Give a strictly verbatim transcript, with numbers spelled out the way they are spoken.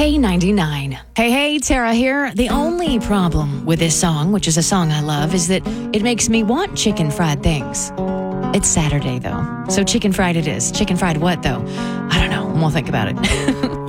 K ninety-nine. Hey, hey, Tara here. The only problem with this song, which is a song I love, is that it makes me want chicken fried things. It's Saturday, though. So chicken fried it is. Chicken fried what, though? I don't know. We'll think about it.